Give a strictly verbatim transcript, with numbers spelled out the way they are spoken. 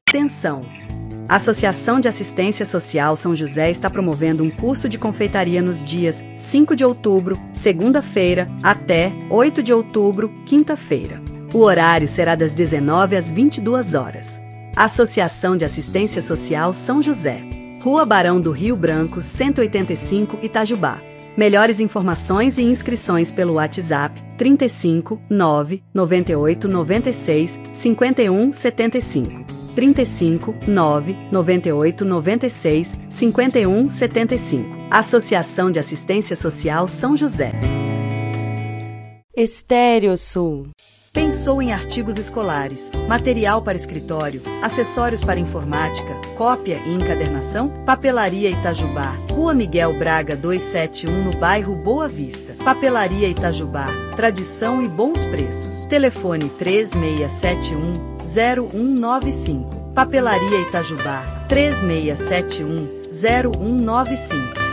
Atenção! A Associação de Assistência Social São José está promovendo um curso de confeitaria nos dias cinco de outubro, segunda-feira, até oito de outubro, quinta-feira. O horário será das dezenove às vinte e duas horas. Associação de Assistência Social São José. Rua Barão do Rio Branco, cento e oitenta e cinco, Itajubá. Melhores informações e inscrições pelo WhatsApp trinta e cinco, nove, noventa e oito, noventa e seis, cinquenta e um, setenta e cinco. trinta e cinco, nove, noventa e oito, noventa e seis, cinquenta e um, setenta e cinco. Associação de Assistência Social São José. Estéreo Sul. Pensou em artigos escolares, material para escritório, acessórios para informática, cópia e encadernação? Papelaria Itajubá, Rua Miguel Braga duzentos e setenta e um, no bairro Boa Vista. Papelaria Itajubá, tradição e bons preços. Telefone três seis sete um, zero um nove cinco. Papelaria Itajubá, três seis sete um, zero um nove cinco.